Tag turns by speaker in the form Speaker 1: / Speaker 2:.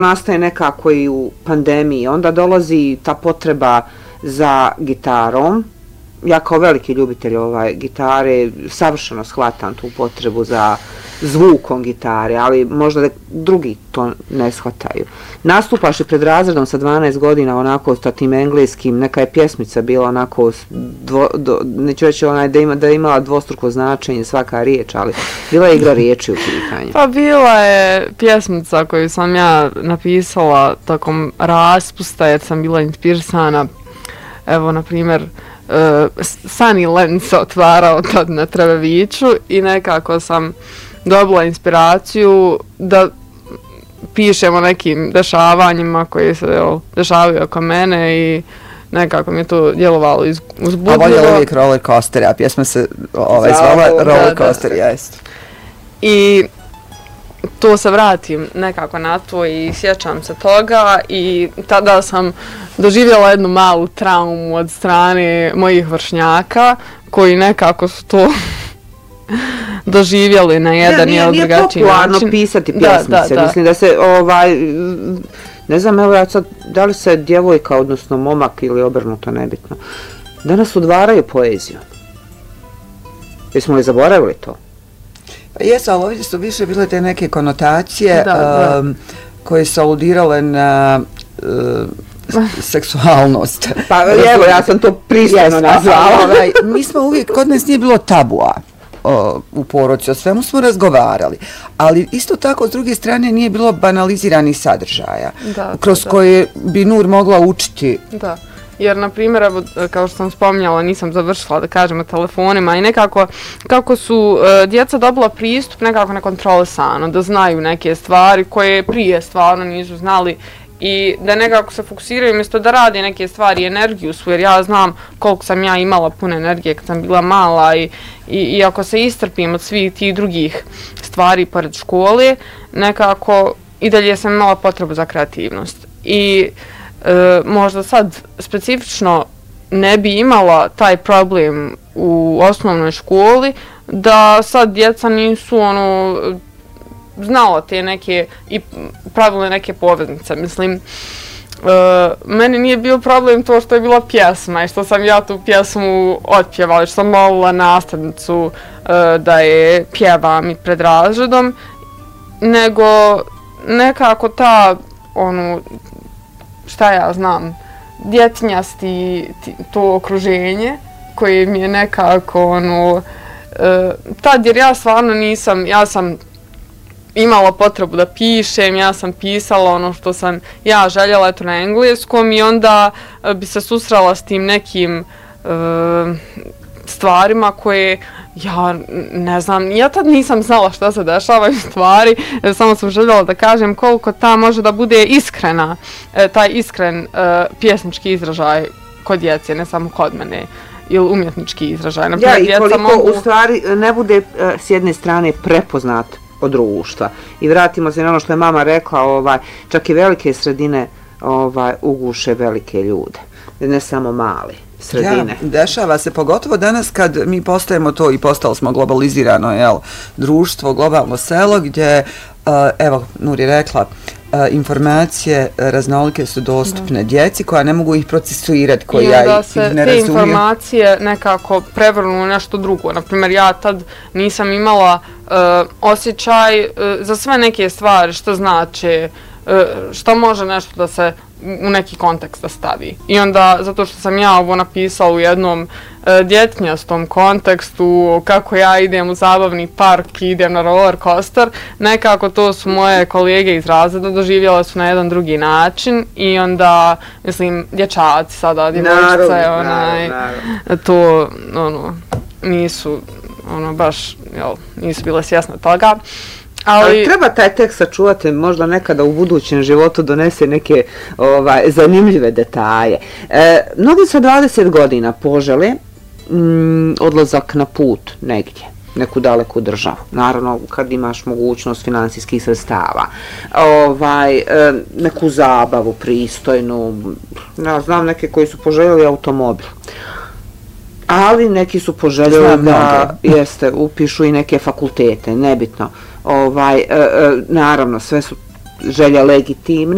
Speaker 1: nastaje nekako i u pandemiji, onda dolazi ta potreba za gitarom. Ja kao veliki ljubitelj gitare savršeno shvatam tu potrebu za zvukom gitare, ali možda drugi to ne shvataju. Nastupaš i pred razredom sa 12 godina onako sa tim engleskim, neka je pjesmica bila onako, neću reći da je imala dvostruko značenje svaka riječ, ali bila je igra riječi u pitanju.
Speaker 2: Pa bila je pjesmica koju sam ja napisala tokom raspusta jer sam bila inspirisana, evo na primjer, Sunnyland se otvarao tad na Trebeviću i nekako sam dobila inspiraciju da pišem o nekim dešavanjima koji se dešavaju oko mene i nekako mi je to djelovalo uzbudljivo.
Speaker 3: A voljela uvijek roller coaster, a pjesma se zvala roller coaster, jest.
Speaker 2: I to se vratim nekako na to i sjećam se toga i tada sam doživjela jednu malu traumu od strane mojih vršnjaka koji nekako su to doživjeli na jedan drugačiji način.
Speaker 1: Nije popularno pisati pjesmice, mislim da se ne znam, evo ja sad, da li se djevojka, odnosno momak ili obrnuto, nebitno, danas udvaraju poeziju. Jesmo li zaboravili to?
Speaker 3: Pa jesu, ali ovdje su više bile te neke konotacije koje su aludirale na seksualnost.
Speaker 1: Pa evo, ja sam to pristojno nazvala.
Speaker 3: Mi smo uvijek, kod nas nije bilo tabua u porodici, o svemu smo razgovarali, ali isto tako s druge strane nije bilo banaliziranih sadržaja kroz koje bi Nur mogla učiti.
Speaker 2: Da. Jer, na primjer, kao što sam spominjala, nisam završila da kažemo telefonima i nekako kako su djeca dobila pristup nekako nekontrolisano, da znaju neke stvari koje prije stvarno nisu znali i da nekako se fokusiraju umjesto da rade neke stvari, energiju su, jer ja znam koliko sam ja imala puno energije kad sam bila mala i ako se istrpim od svih tih drugih stvari pored škole, nekako i dalje sam imala potrebu za kreativnost. I možda sad specifično ne bi imala taj problem u osnovnoj školi da sad djeca nisu znala te neke i pravile neke poveznice. Mislim, meni nije bio problem to što je bila pjesma i što sam ja tu pjesmu otpjevala, što sam molila nastavnicu da je pjevam i pred razredom, nego nekako ta šta ja znam, djetinjasti to okruženje koje mi je nekako tad jer ja stvarno nisam, ja sam imala potrebu da pišem, ja sam pisala ono što sam ja željela eto na engleskom i onda bi se susrela s tim nekim stvarima koje ja ne znam, ja tad nisam znala šta se dešavaju stvari, samo sam željela da kažem koliko ta može da bude iskrena, taj iskren pjesnički izražaj kod djece, ne samo kod mene, ili umjetnički izražaj.
Speaker 1: Ja, i koliko u stvari ne bude s jedne strane prepoznat od društva. I vratimo se na ono što je mama rekla, čak i velike sredine uguše velike ljude, ne samo mali. Sredine.
Speaker 3: Ja, dešava se, pogotovo danas kad mi postajemo to i postali smo globalizirano društvo, globalno selo gdje, evo, Nur je rekla, informacije raznolike su dostupne djeci koja ne mogu ih procesuirati, koja ih ne razumije. I onda se te
Speaker 2: informacije nekako prevrnu u nešto drugo. Naprimjer, ja tad nisam imala osjećaj za sve neke stvari, što znači, što može nešto da se u neki kontekst da stavi. I onda, zato što sam ja ovo napisala u jednom djetinjastom kontekstu, kako ja idem u zabavni park i idem na roller coaster, nekako to su moje kolege iz razreda doživjela su na jedan drugi način i onda, mislim, dječaci sada, djevojčice, to, nisu, baš, nisu bile svjesne toga.
Speaker 1: Ali treba taj tekst sačuvati, možda nekada u budućem životu donese neke zanimljive detalje. Mnogi sa 20 godina požele odlazak na put negdje, neku daleku državu. Naravno, kad imaš mogućnost finansijskih sredstava. Neku zabavu pristojnu. Ja znam neke koji su poželjeli automobil. Ali neki su poželjeli da upišu i neke fakultete, nebitno. Naravno, sve su želje legitimne.